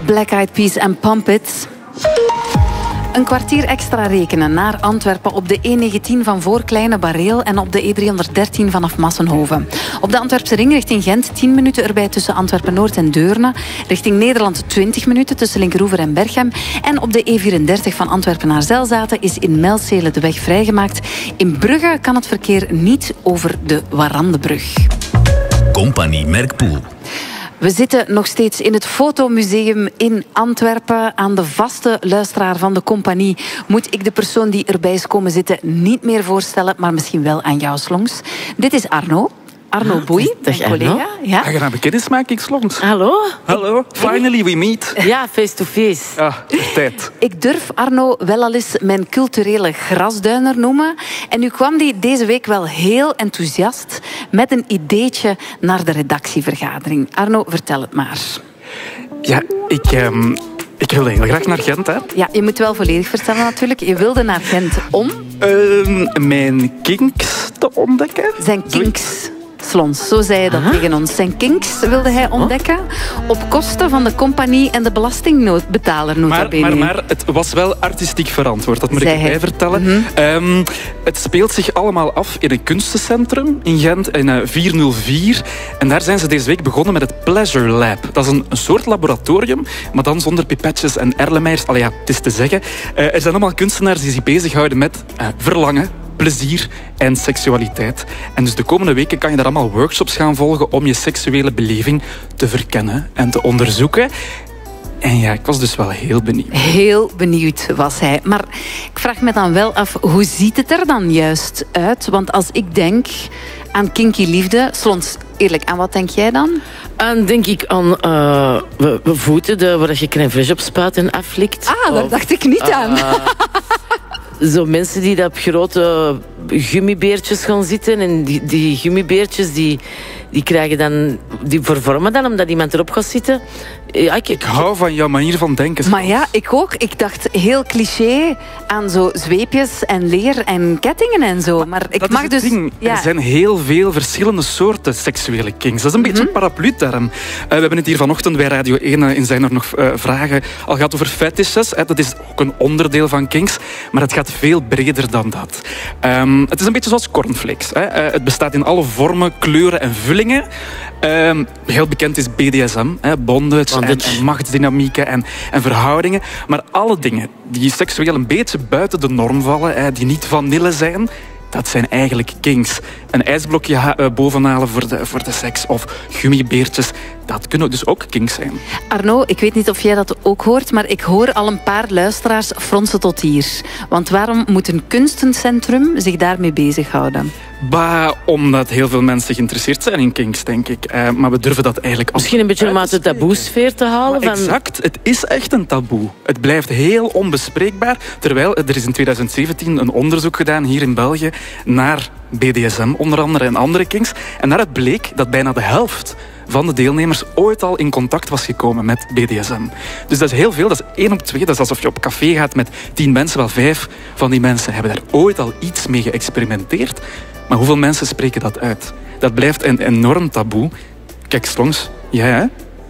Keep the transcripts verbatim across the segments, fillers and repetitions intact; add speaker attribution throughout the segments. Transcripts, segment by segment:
Speaker 1: Black Eyed Peas en Pump It. Een kwartier extra rekenen naar Antwerpen op de E negentien van voor Kleine Bareel en op de E driehonderddertien vanaf Massenhoven. Op de Antwerpse ring richting Gent tien minuten erbij tussen Antwerpen-Noord en Deurne. Richting Nederland twintig minuten tussen Linkeroever en Berchem. En op de E vierendertig van Antwerpen naar Zelzaten is in Melzele de weg vrijgemaakt. In Brugge kan het verkeer niet over de Warandebrug.
Speaker 2: Compagnie Merkpoel.
Speaker 1: We zitten nog steeds in het Fotomuseum in Antwerpen. Aan de vaste luisteraar van de compagnie moet ik de persoon die erbij is komen zitten niet meer voorstellen, maar misschien wel aan jou, Slongs. Dit is Arno. Arno ah, Boei, mijn collega.
Speaker 3: Ja. Aangenaam kennismaking, Slongs.
Speaker 4: Hallo.
Speaker 3: Hallo. Finally we meet.
Speaker 4: Ja, face-to-face.
Speaker 3: Ah, tijd.
Speaker 1: Ik durf Arno wel al eens mijn culturele grasduiner noemen. En nu kwam hij deze week wel heel enthousiast met een ideetje naar de redactievergadering. Arno, vertel het maar.
Speaker 3: Ja, ik... Um... Ik wilde heel graag naar Gent, hè.
Speaker 1: Ja, je moet wel volledig vertellen natuurlijk. Je wilde naar Gent om...
Speaker 3: Uh, mijn kinks te ontdekken.
Speaker 1: Zijn kinks. Slons, zo zei hij dat ah. tegen ons. Zijn kinks wilde hij ontdekken op kosten van de compagnie en de belastingbetaler.
Speaker 3: Maar, maar, maar het was wel artistiek verantwoord, dat moet
Speaker 1: zei
Speaker 3: ik erbij
Speaker 1: hij.
Speaker 3: vertellen. Mm-hmm. Um, het speelt zich allemaal af in een kunstencentrum in Gent, in uh, vierhonderdvier. En daar zijn ze deze week begonnen met het Pleasure Lab. Dat is een, een soort laboratorium, maar dan zonder pipetjes en erlenmeiers. Allee ja, het is te zeggen. Uh, er zijn allemaal kunstenaars die zich bezighouden met uh, verlangen, plezier en seksualiteit. En dus de komende weken kan je daar allemaal workshops gaan volgen om je seksuele beleving te verkennen en te onderzoeken. En ja, ik was dus wel heel benieuwd.
Speaker 1: Heel benieuwd was hij. Maar ik vraag me dan wel af, hoe ziet het er dan juist uit? Want als ik denk aan kinky liefde... Slons, eerlijk, aan wat denk jij dan?
Speaker 4: En denk ik aan uh, voeten de, waar je crème fraîche op spuit en aflikt.
Speaker 1: Ah, daar of, dacht ik niet uh, aan.
Speaker 4: Zo mensen die dat op grote gummibeertjes gaan zitten. En die, die gummibeertjes die, die krijgen dan... Die vervormen dan omdat iemand erop gaat zitten. Ja, ik,
Speaker 3: ik hou van jouw manier van denken.
Speaker 1: Maar ja, ik ook. Ik dacht heel cliché aan zo zweepjes en leer en kettingen en zo. Maar, maar ik
Speaker 3: dat
Speaker 1: mag
Speaker 3: is het
Speaker 1: dus...
Speaker 3: ding.
Speaker 1: Ja.
Speaker 3: Er zijn heel veel verschillende soorten seksuele kinks. Dat is een beetje een paraplu-term. Uh, we hebben het hier vanochtend bij Radio één uh, in Zijn er nog uh, vragen al gehad over fetishes. Uh, dat is ook een onderdeel van kinks. Maar het gaat veel breder dan dat. Um, het is een beetje zoals cornflakes. Hè. Uh, het bestaat in alle vormen, kleuren en vullingen. Um, heel bekend is B D S M, hè, bondage en, en machtsdynamieken en, en verhoudingen. Maar alle dingen die seksueel een beetje buiten de norm vallen, hè, die niet vanille zijn, dat zijn eigenlijk kinks. Een ijsblokje ha- uh, bovenhalen voor de, voor de seks of gummibeertjes, dat kunnen dus ook kinks zijn.
Speaker 1: Arno, ik weet niet of jij dat ook hoort, maar ik hoor al een paar luisteraars fronsen tot hier. Want waarom moet een kunstencentrum zich daarmee bezighouden?
Speaker 3: Bah, omdat heel veel mensen geïnteresseerd zijn in kinks, denk ik. Uh, maar we durven dat eigenlijk...
Speaker 4: Misschien een beetje om uit de taboesfeer te halen. Van...
Speaker 3: Exact, het is echt een taboe. Het blijft heel onbespreekbaar. Terwijl er is in twintig zeventien een onderzoek gedaan hier in België naar B D S M onder andere en andere kinks. En daaruit bleek dat bijna de helft van de deelnemers ooit al in contact was gekomen met B D S M. Dus dat is heel veel, dat is één op twee. Dat is alsof je op café gaat met tien mensen, wel vijf van die mensen hebben daar ooit al iets mee geëxperimenteerd. Maar hoeveel mensen spreken dat uit? Dat blijft een enorm taboe. Kijk, Slongs, jij hè?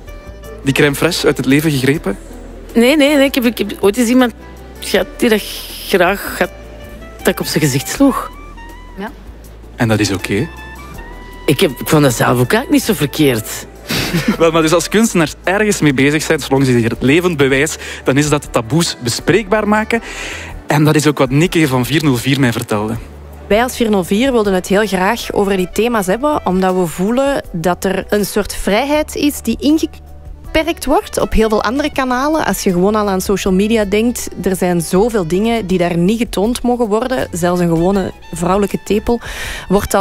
Speaker 3: Die crème fraîche uit het leven gegrepen?
Speaker 4: Nee, nee, nee. Ik heb, ik heb ooit eens iemand gehad die dat graag had dat ik op zijn gezicht sloeg.
Speaker 1: Ja.
Speaker 3: En dat is oké? Okay.
Speaker 4: Ik, heb, ik vond dat zelf ook niet zo verkeerd.
Speaker 3: Wel, maar dus als kunstenaars ergens mee bezig zijn, zolang ze hier het levend bewijs, dan is dat taboes bespreekbaar maken. En dat is ook wat Nikke van vierhonderdvier mij vertelde.
Speaker 5: Wij als vierhonderdvier wilden het heel graag over die thema's hebben, omdat we voelen dat er een soort vrijheid is die ingeperkt wordt op heel veel andere kanalen. Als je gewoon al aan social media denkt, er zijn zoveel dingen die daar niet getoond mogen worden. Zelfs een gewone vrouwelijke tepel wordt al